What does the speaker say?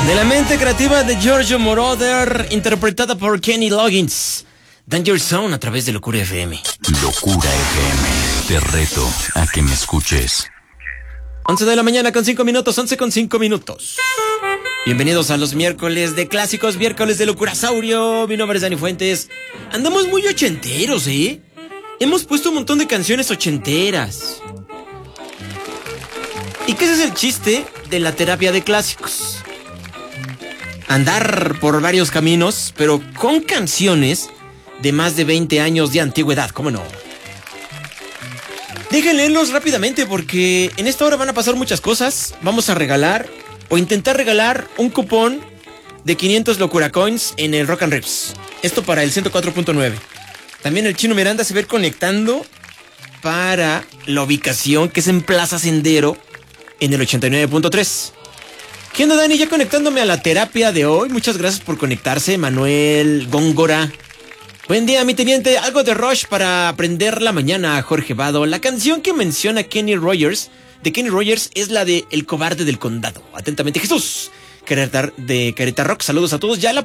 De la mente creativa de Giorgio Moroder, interpretada por Kenny Loggins. Danger Zone a través de Locura FM. Locura FM. Te reto a que me escuches. 11 de la mañana con 5 minutos, 11 con 5 minutos. Bienvenidos a los miércoles de clásicos, miércoles de Locurasaurio. Mi nombre es Dani Fuentes. Andamos muy ochenteros, ¿eh? Hemos puesto un montón de canciones ochenteras. ¿Y qué es el chiste de la terapia de clásicos? Andar por varios caminos, pero con canciones de más de 20 años de antigüedad, ¿cómo no? Dejen leerlos rápidamente porque en esta hora van a pasar muchas cosas. Vamos a regalar o intentar regalar un cupón de 500 Locura Coins en el Rock and Rips. Esto para el 104.9. También el Chino Miranda se va a ir conectando para la ubicación que es en Plaza Sendero en el 89.3. ¿Qué onda, Dani? Ya conectándome a la terapia de hoy. Muchas gracias por conectarse, Manuel Góngora. Buen día, mi teniente. Algo de Rush para aprender la mañana, Jorge Vado. La canción que menciona Kenny Rogers, de Kenny Rogers, es la de El cobarde del condado. Atentamente, Jesús. De Querétaro Rock. Saludos a todos. Ya la